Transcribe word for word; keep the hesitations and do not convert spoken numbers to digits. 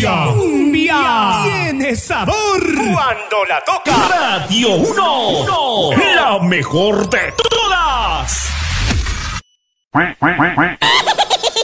cumbia. Cumbia. Tiene sabor cuando la toca Radio uno. La mejor de todas.